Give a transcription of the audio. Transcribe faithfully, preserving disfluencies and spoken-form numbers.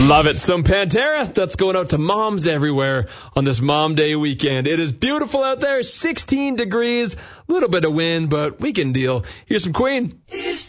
Love it. Some Pantera. That's going out to moms everywhere on this Mom Day weekend. It is beautiful out there. sixteen degrees. A little bit of wind, but we can deal. Here's some Queen.